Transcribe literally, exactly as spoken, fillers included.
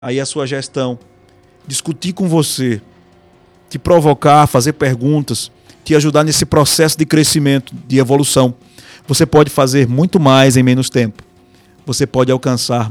aí a sua gestão, discutir com você, te provocar, fazer perguntas, te ajudar nesse processo de crescimento, de evolução, você pode fazer muito mais em menos tempo. Você pode alcançar